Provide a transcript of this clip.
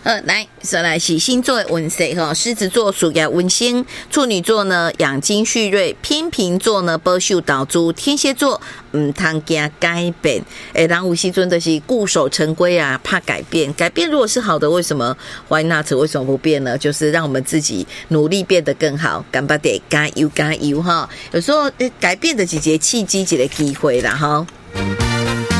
来，再来是星座的运势哈，狮子座属于温馨，处女座呢养精蓄锐，天秤座呢保守投资，天蝎座唔通惊改变，人有时阵就是固守成规啊，怕改变。改变如果是好的，为什么 why not？ 为什么不变呢？就是让我们自己努力变得更好，干巴得加油加油哈！有时候改变的几节契机，几个机会啦哈。